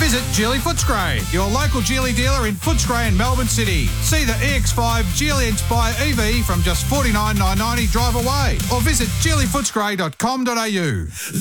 Visit Geely Footscray, your local Geely dealer in Footscray and Melbourne City. See the EX5 Geely Inspire EV from just $49,990 drive away, or visit geelyfootscray.com.au.